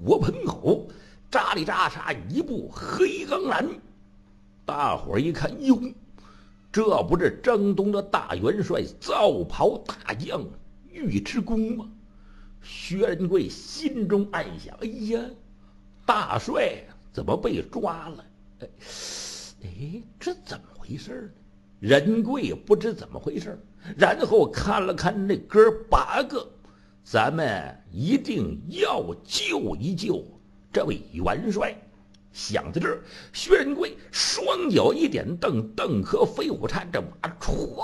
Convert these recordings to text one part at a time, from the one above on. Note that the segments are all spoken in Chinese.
火盆口，扎里扎沙一步黑钢栏。大伙儿一看，哟，这不是征东的大元帅皂袍大将尉迟恭吗？薛仁贵心中暗想：哎呀，大帅怎么被抓了？这怎么回事呢？仁贵不知怎么回事，然后看了看那哥8个，咱们一定要救一救这位元帅。想到这儿，薛仁贵双脚一点蹬，蹬和飞虎叉这马唰，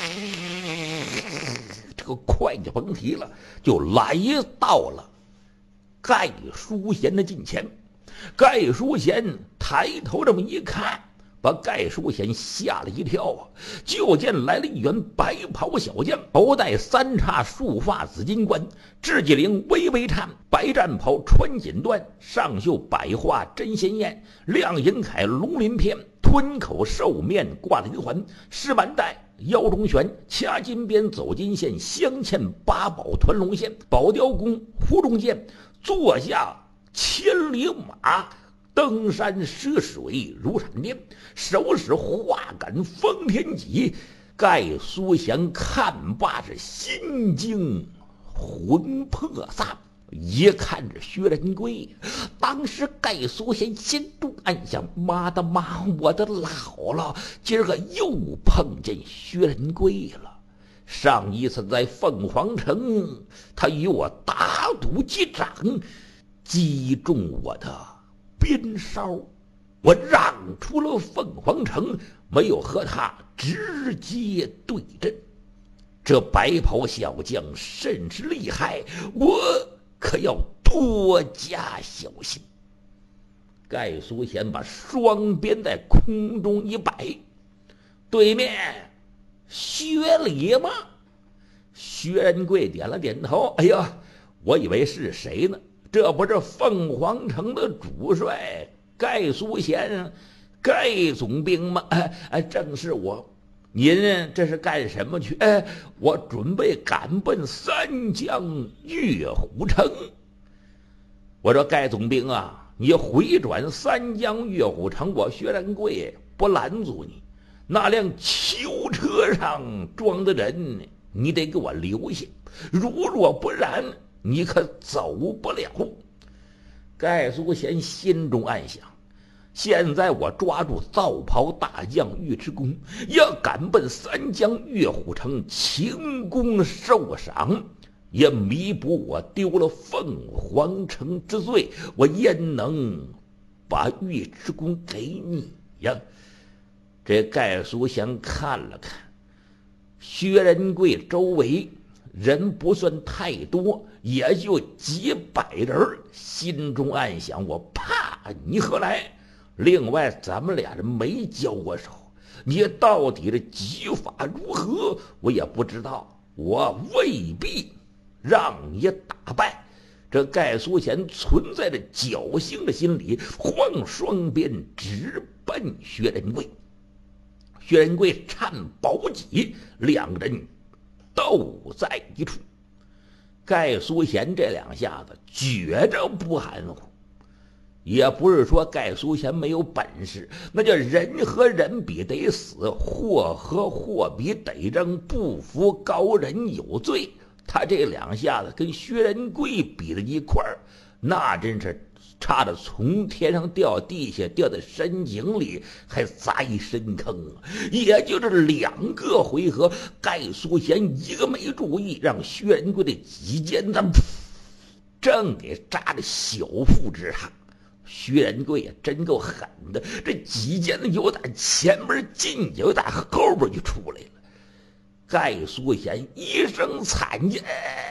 这个快就甭提了，就来到了盖淑贤的近前。盖淑贤抬头这么一看，把盖淑贤吓了一跳啊！就见来了一员白袍小将，头戴3叉束发紫金冠，雉鸡翎微微颤，白战袍穿锦缎，上绣百花针鲜艳，亮银铠龙鳞片，吞口兽面挂银环，狮满带腰中悬，掐金边走金线，镶嵌八宝团龙线，宝雕弓呼中箭，坐下千里马，登山涉水如闪电，手使画杆封天戟。盖淑贤看罢是心惊魂魄散，一看着薛仁贵，当时盖淑贤心中暗想：妈的妈，我的姥姥今儿个又碰见薛仁贵了。上一次在凤凰城，他与我打赌击掌，击中我的鞭梢，我让出了凤凰城，没有和他直接对阵。这白袍小将甚是厉害，我可要多加小心。盖淑贤把双鞭在空中一摆，对面薛礼吗？薛仁贵点了点头。哎呀，我以为是谁呢？这不是凤凰城的主帅盖淑贤，盖总兵吗？正是我。您这是干什么去？我准备赶奔三江月虎城。我说盖总兵啊，你回转三江月虎城，我薛仁贵不拦阻你。那辆囚车上装的人，你得给我留下，如若不然，你可走不了。盖淑贤心中暗想：现在我抓住皂袍大将尉迟恭，要赶奔三江月虎城，请功受赏，也弥补我丢了凤凰城之罪，我焉能把尉迟恭给你呀？这盖淑贤看了看薛仁贵周围人不算太多，也就几百人，心中暗想：我怕你何来？另外咱们俩人没交过手，你到底的技法如何我也不知道，我未必让你打败。这盖淑贤存在着侥幸的心理，晃双鞭直奔薛仁贵。薛仁贵颤宝戟，两个人斗在一处。盖淑贤这两下子觉着不含糊，也不是说盖淑贤没有本事，那叫人和人比得死，货和货比得扔，不服高人有罪。他这两下子跟薛仁贵比在一块儿，那真是差着从天上掉地下，掉在深井里还砸一深坑啊！也就是2个回合，盖淑贤一个没注意，让薛仁贵的戟尖子正给扎在小腹之上。薛仁贵也真够狠的，这戟尖子有打前面进，有打后边就出来了。盖淑贤一声惨叫，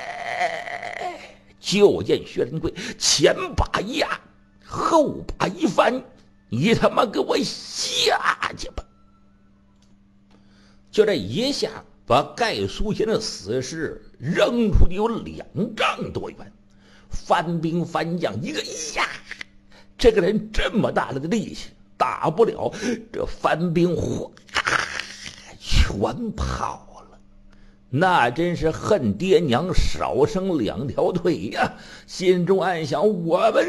就见薛仁贵前把一压，后把一翻，你他妈给我下去吧！就这一下，把盖淑贤的死尸扔出去有2丈多远。翻兵翻将一个呀，这个人这么大的力气打不了，这翻兵哗全跑了，那真是恨爹娘少生2条腿呀！心中暗想：我们